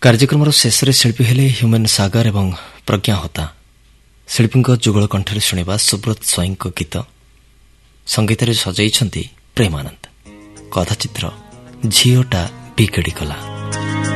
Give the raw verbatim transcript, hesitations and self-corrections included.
କାର୍ଯ୍ୟକ୍ରମର ଶେଷରେ ଶିଳ୍ପୀ ହେଲେ ହ୍ୟୁମାନ ସାଗର ଏବଂ ପ୍ରଜ୍ଞା ହୋତା। ଶିଳ୍ପୀଙ୍କ ଯୁଗଳ କଣ୍ଠରେ ଶୁଣିବା ସୁବ୍ରତ ସ୍ୱାଇଁଙ୍କ ଗୀତ। ସଙ୍ଗୀତରେ ସଜାଇଛନ୍ତି ପ୍ରେମାନନ୍ଦ। କଥାଚିତ୍ର ଝିଅଟା ବିଗିଡ଼ି ଗଲା।